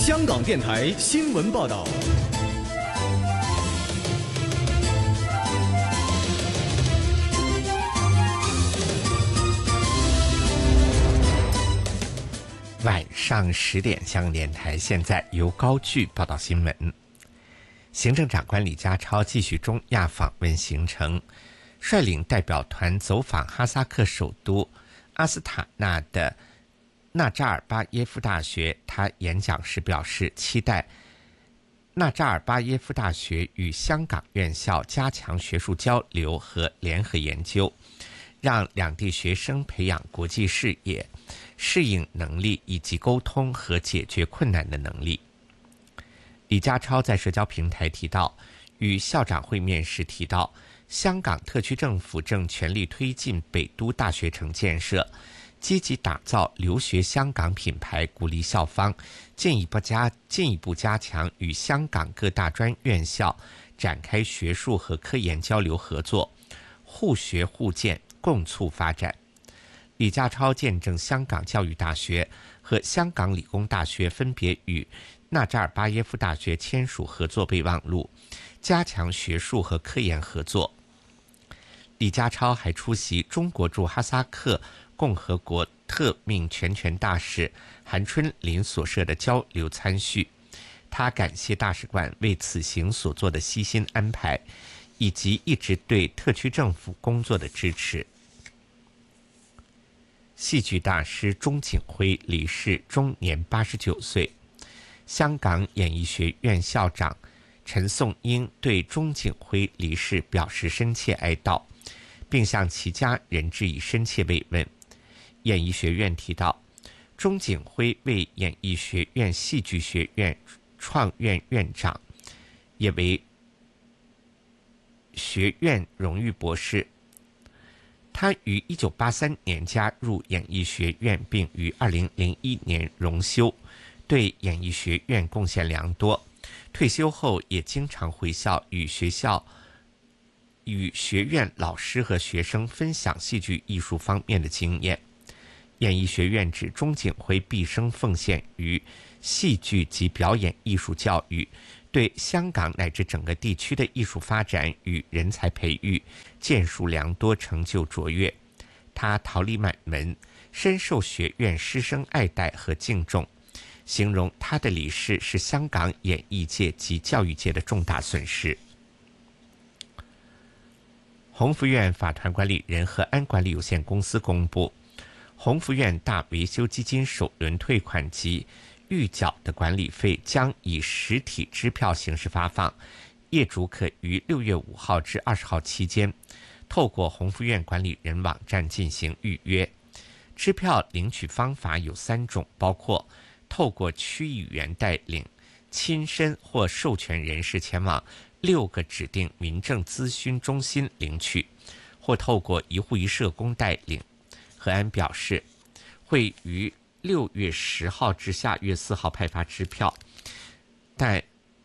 香港电台新闻报道。 晚上10点，香港电台现在由高炬报道新闻。行政长官李家超继续中亚访问行程，率领代表团走访哈萨克首都阿斯塔纳的纳扎尔巴耶夫大学。他演讲时表示，期待纳扎尔巴耶夫大学与香港院校加强学术交流和联合研究，让两地学生培养国际视野、适应能力以及沟通和解决困难的能力。李家超在社交平台提到，与校长会面时提到，香港特区政府正全力推进北都大学城建设，积极打造留学香港品牌，鼓励校方进一步加强与香港各大专院校展开学术和科研交流合作，互学互鉴，共促发展。李家超见证香港教育大学和香港理工大学分别与纳扎尔巴耶夫大学签署合作备忘录，加强学术和科研合作。李家超还出席中国驻哈萨克共和国特命全权大使韩春林所设的交流参叙，他感谢大使馆为此行所做的悉心安排，以及一直对特区政府工作的支持。戏剧大师钟景辉离世，终年89岁。香港演艺学院校长陈颂英对钟景辉离世表示深切哀悼，并向其家人致以深切慰问。演艺学院提到，钟景辉为演艺学院戏剧学院创院院长，也为学院荣誉博士。他于1983年加入演艺学院，并于2001年荣休，对演艺学院贡献良多。退休后也经常回校与学院老师和学生分享戏剧艺术方面的经验。演艺学院指钟景辉毕生奉献于戏剧及表演艺术教育，对香港乃至整个地区的艺术发展与人才培育建树良多，成就卓越。他桃李满门，深受学院师生爱戴和敬重，形容他的离世是香港演艺界及教育界的重大损失。鸿福苑法团管理人和安管理有限公司公布，鸿福苑大维修基金首轮退款及预缴的管理费将以实体支票形式发放，业主可于6月5号至20号期间透过鸿福苑管理人网站进行预约。支票领取方法有3种，包括透过区议员带领，亲身或授权人士前往6个指定民政咨询中心领取，或透过一户一社工带领。和安表示，会于6月10号至下月4号派发支票，但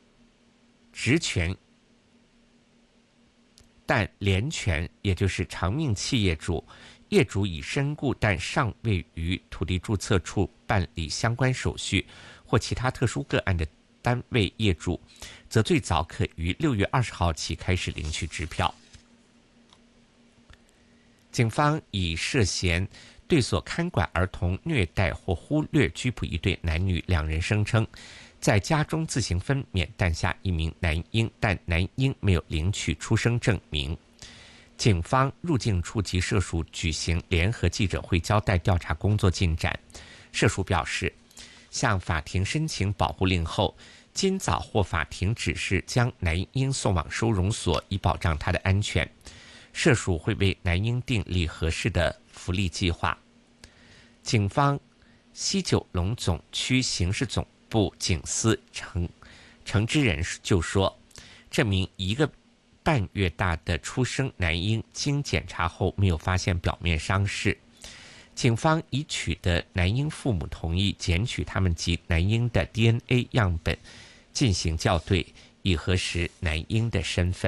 联权，也就是长命契业主，业主已身故但尚未于土地注册处办理相关手续，或其他特殊个案的单位业主，则最早可于6月20号起开始领取支票。警方以涉嫌对所看管儿童虐待或忽略拘捕一对男女2人，声称在家中自行分娩诞下一名男婴，但男婴没有领取出生证明。警方、入境处及社署举行联合记者会，交代调查工作进展。社署表示，向法庭申请保护令后，今早获法庭指示将男婴送往收容所，以保障他的安全。社署会为男婴订立合适的福利计划。警方西九龙总区刑事总部警司程之仁就说，这名1个半月大的出生男婴经检查后没有发现表面伤势，警方已取得男婴父母同意，检取他们及男婴的 DNA 样本进行校对，以核实男婴的身份。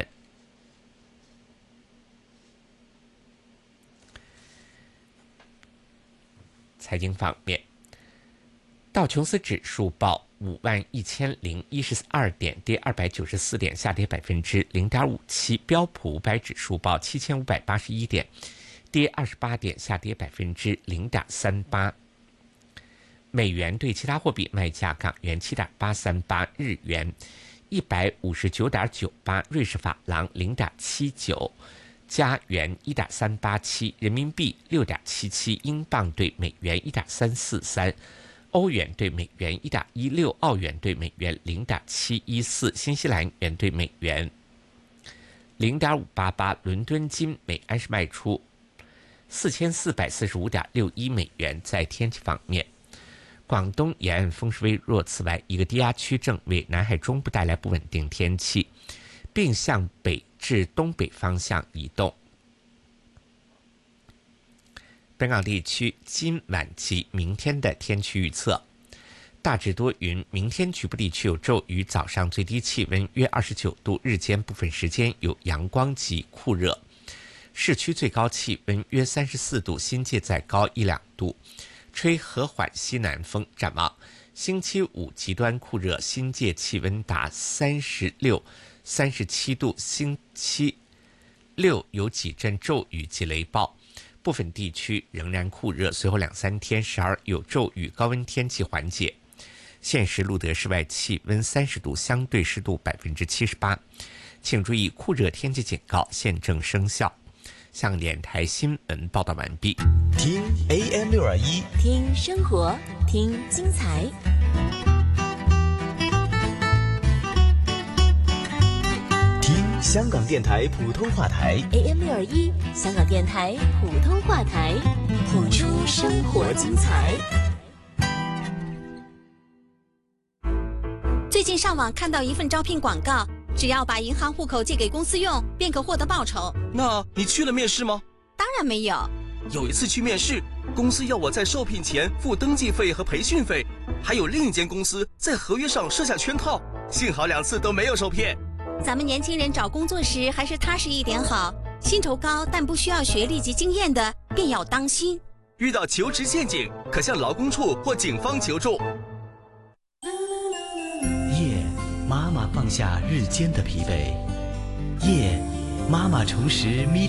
财经方面，道琼斯指数报 51012点，跌294点，下跌0.57%。标普500指数报7581点，跌28点，下跌0.38%。美元对其他货币卖价：港元7.838，日元159.98，瑞士法郎0.79，加元1.387，人民币6.77，英镑对美元1.343，欧元对美元1.16，澳元对美元0.714，新西兰元对美元0.588。伦敦金每安士卖出4445.61美元。在天气方面，广东沿岸风势微弱，此外一个低压区正为南海中部带来不稳定天气，并向北至东北方向移动。本港地区今晚及明天的天气预测：大致多云，明天局部地区有骤雨，早上最低气温约29度，日间部分时间有阳光及酷热，市区最高气温约34度，新界再高1-2度，吹和缓西南风。展望星期五极端酷热，新界气温达36、37度，星期六有几阵骤雨及雷暴，部分地区仍然酷热，随后2-3天时而有骤雨，高温天气缓解。现时录得室外气温30度，相对湿度78%。请注意，酷热天气警告现正生效。向电台新闻报道完毕。 听 AM621， 听生活，听精彩。 听香港电台普通话台 AM621，香港电台普通话台，谱出生活精彩。 最近上网看到一份招聘广告，只要把银行户口借给公司用，便可获得报酬。 那你去了面试吗？ 当然没有。 有一次去面试，公司要我在受聘前付登记费和培训费，还有另一间公司在合约上设下圈套，幸好2次都没有受骗。 咱们年轻人找工作时还是踏实一点好，薪酬高但不需要学历及经验的便要当心。 遇到求职陷阱，可向劳工处或警方求助。 夜，妈妈放下日间的疲惫，夜，妈妈重拾